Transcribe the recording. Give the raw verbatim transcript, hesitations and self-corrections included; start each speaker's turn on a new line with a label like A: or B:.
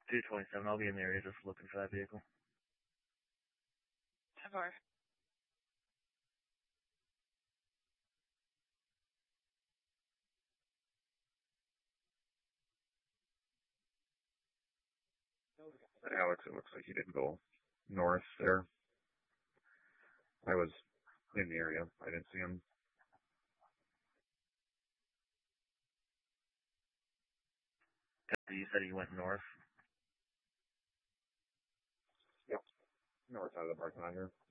A: two twenty-seven, I'll be in the area just looking for that vehicle.
B: ten four.
C: Alex, it looks like he didn't go north there. I was in the area. I didn't see him.
A: You said he went north?
C: Yep. North side of the parking lot here.